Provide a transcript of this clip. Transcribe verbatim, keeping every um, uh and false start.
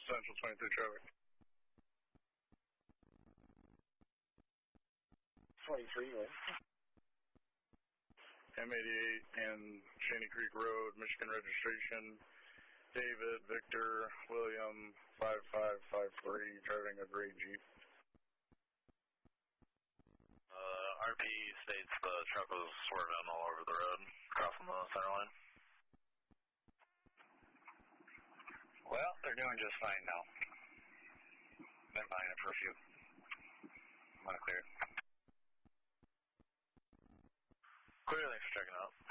Central twenty-three traffic. twenty-three, right? M eighty-eight and Cheney Creek Road, Michigan registration, David, Victor, William, five five five three, driving a gray Jeep. Uh, R P states the truck was swerving all over the road, crossing the center line. Well, they're doing just fine now. Been fine for a few. I'm gonna clear it. Clear, thanks for checking out.